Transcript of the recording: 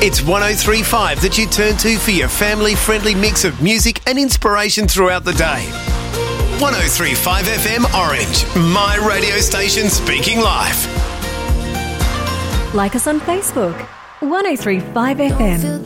It's 103.5 that you turn to for your family-friendly mix of music and inspiration throughout the day. 103.5 FM Orange, my radio station speaking live. Like us on Facebook, 103.5 FM.